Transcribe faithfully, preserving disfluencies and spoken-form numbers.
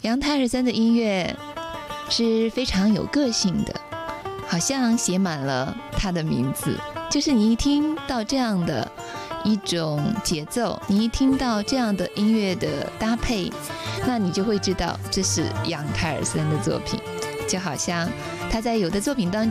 杨泰尔森的音乐是非常有个性的，好像写满了他的名字，就是你一听到这样的一种节奏，你一听到这样的音乐的搭配，那你就会知道这是杨泰尔森的作品。就好像他在有的作品当中